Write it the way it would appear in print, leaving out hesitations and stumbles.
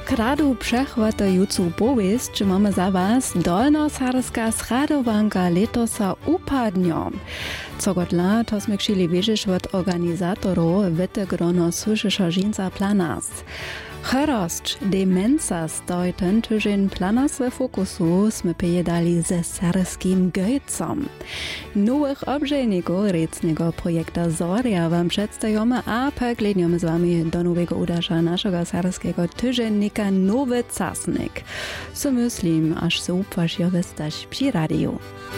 Kradu przechwatajucu powieść mamy za was dolnosaryska schradowanka letosa upadnią. Co godla to sme chcieli wiedzieć od organizatorów wytegrono słyszyša żinca planas. Chorost demensa stoi ten tydzień planas we fokusu sme pojedali ze saryskim gejcom. Nowych obżejników recnego projekta Zoria wam przedstawiamy, a pogledniemy z wami do nowego udasza naszego saryskiego tydziennika Nowy Casnik. So myślim, aż se upwasz jo wystać przy radiu.